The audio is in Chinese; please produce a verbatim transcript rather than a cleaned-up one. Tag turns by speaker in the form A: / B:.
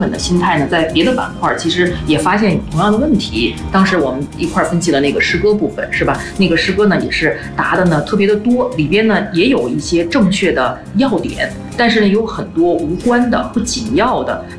A: 本的心态呢，在别的板块其实也发现有同样的问题。当时我们一块分析了那个诗歌部分，是吧？那个诗歌呢也是答的呢特别的多，里边呢也有一些正确的要点，但是呢有很多无关的、不紧要的。